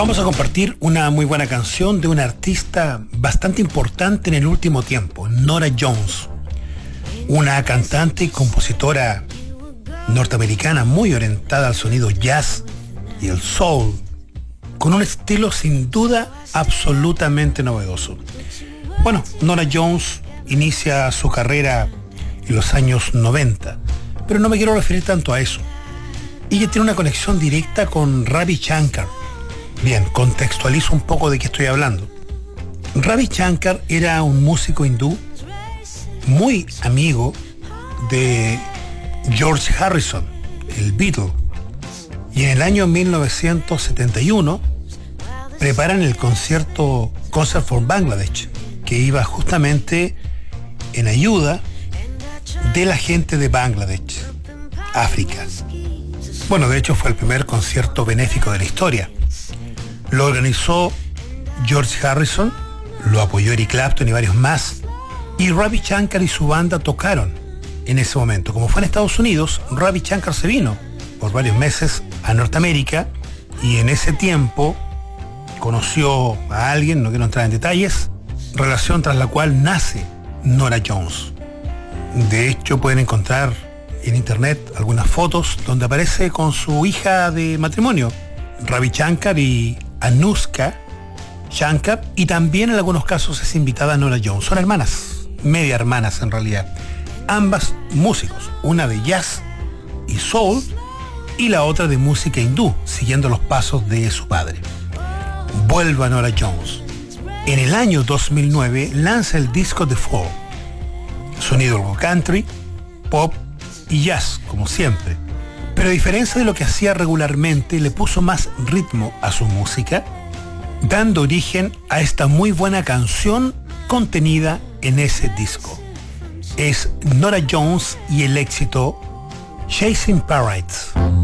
Vamos a compartir una muy buena canción de una artista bastante importante en el último tiempo, Norah Jones, una cantante y compositora norteamericana muy orientada al sonido jazz y el soul, con un estilo sin duda absolutamente novedoso. Bueno, Norah Jones inicia su carrera en los años 90, pero no me quiero referir tanto a eso. Ella tiene una conexión directa con Ravi Shankar. Bien, contextualizo un poco de qué estoy hablando. Ravi Shankar era un músico hindú muy amigo de George Harrison, el Beatle, y en el año 1971 preparan el Concert for Bangladesh, que iba justamente en ayuda de la gente de Bangladesh, África. Bueno, de hecho fue el primer concierto benéfico de la historia. Lo organizó George Harrison, lo apoyó Eric Clapton y varios más, y Ravi Shankar y su banda tocaron en ese momento. Como fue en Estados Unidos, Ravi Shankar se vino por varios meses a Norteamérica y en ese tiempo conoció a alguien, no quiero entrar en detalles, relación tras la cual nace Norah Jones. De hecho, pueden encontrar en internet algunas fotos donde aparece con su hija de matrimonio, Ravi Shankar y Anushka Shankar, y también en algunos casos es invitada Norah Jones. Son hermanas, media hermanas en realidad, ambas músicos, una de jazz y soul y la otra de música hindú, siguiendo los pasos de su padre. Vuelve a Norah Jones. En el año 2009 lanza el disco The Fall, sonido country, pop y jazz, como siempre, pero a diferencia de lo que hacía regularmente, le puso más ritmo a su música, dando origen a esta muy buena canción contenida en ese disco. Es Norah Jones y el éxito Chasing Pirates.